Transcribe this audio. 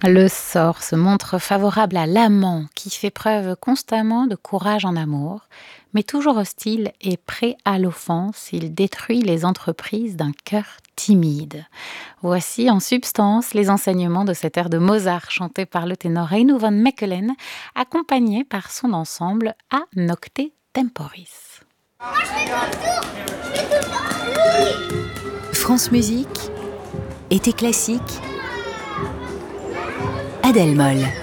Le sort se montre favorable à l'amant qui fait preuve constamment de courage en amour, mais toujours hostile et prêt à l'offense, il détruit les entreprises d'un cœur timide. Voici en substance les enseignements de cet air de Mozart chanté par le ténor Reino von Mechelen, accompagné par son ensemble A Nocte Temporis. France Musique, été classique, Adèle Moll.